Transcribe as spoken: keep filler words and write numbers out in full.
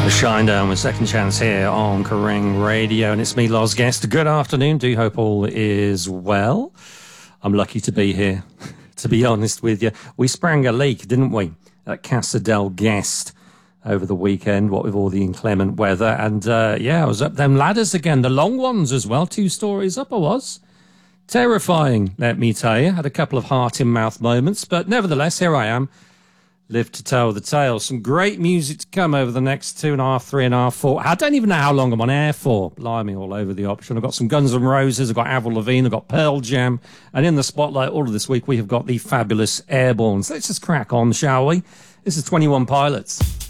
Shinedown with Second Chance here on Kerrang Radio, and it's me, Loz Guest. Good afternoon. Do hope all is well. I'm lucky to be here, to be honest with you. We sprang a leak, didn't we, at Casa del Guest over the weekend, what with all the inclement weather. And, uh, yeah, I was up them ladders again, the long ones as well, two stories up I was. Terrifying, let me tell you. Had a couple of heart-in-mouth moments, but nevertheless, here I am. Live to tell the tale. Some great music to come over the next two and a half, three and a half, four. I don't even know how long I'm on air for. Blimey, all over the option. I've got some Guns N' Roses, I've got Avril Lavigne, I've got Pearl Jam. And in the spotlight all of this week, we have got the fabulous Airborne. So let's just crack on, shall we? This is twenty-one Pilots.